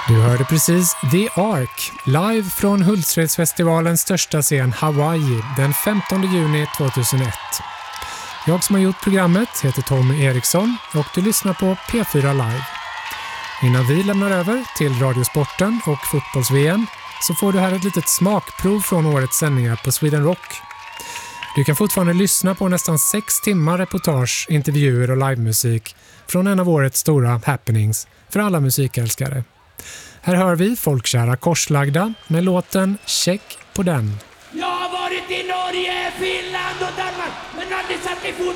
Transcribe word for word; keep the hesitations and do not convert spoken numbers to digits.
Du hörde precis The Ark, live från Hultsfredsfestivalens största scen Hawaii den femtonde juni tjugohundraett. Jag som har gjort programmet heter Tommy Eriksson och du lyssnar på P fyra Live. Innan vi lämnar över till Radiosporten och fotbolls-V M så får du här ett litet smakprov från årets sändningar på Sweden Rock. Du kan fortfarande lyssna på nästan sex timmar reportage, intervjuer och livemusik från en av årets stora happenings för alla musikälskare. Här hör vi folkkära Korslagda med låten Check på den. Jag har varit i Norge, Finland och Danmark men aldrig satt i fot